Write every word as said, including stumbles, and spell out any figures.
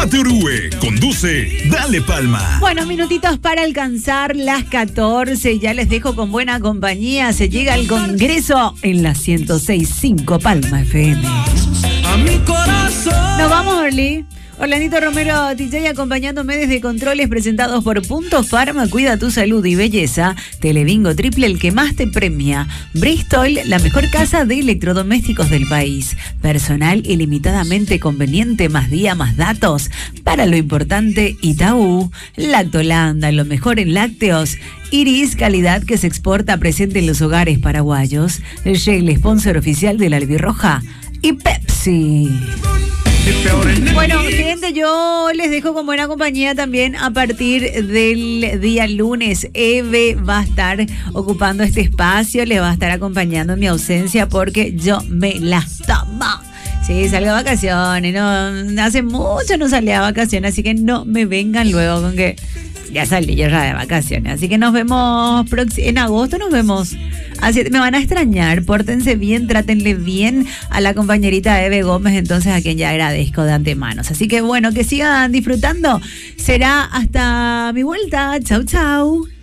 Orue. Conduce Dale Palma. Buenos minutitos para alcanzar las catorce. Ya les dejo con buena compañía. Se llega al Congreso en la ciento seis punto cinco Palma F M. A mi corazón. Nos vamos, Orly. Orlandito Romero D J acompañándome desde controles presentados por Punto Pharma. Cuida tu salud y belleza. Telebingo triple, el que más te premia. Bristol, la mejor casa de electrodomésticos del país. Personal ilimitadamente conveniente, más día, más datos. Para lo importante, Itaú. Lactolanda, lo mejor en lácteos. Iris, calidad que se exporta, presente en los hogares paraguayos. Shell, sponsor oficial de la Albirroja. Y Pepsi. Bueno, gente, yo les dejo con buena compañía también a partir del día lunes. Eve va a estar ocupando este espacio, le va a estar acompañando en mi ausencia porque yo me las tomo. Sí, salgo de vacaciones, no, hace mucho no salí a vacaciones, así que no me vengan luego con que ya salí yo ya de vacaciones. Así que nos vemos en agosto, nos vemos. Así me van a extrañar, pórtense bien, trátenle bien a la compañerita Eve Gómez, entonces a quien ya agradezco de antemano. Así que bueno, que sigan disfrutando. Será hasta mi vuelta. Chau, chau.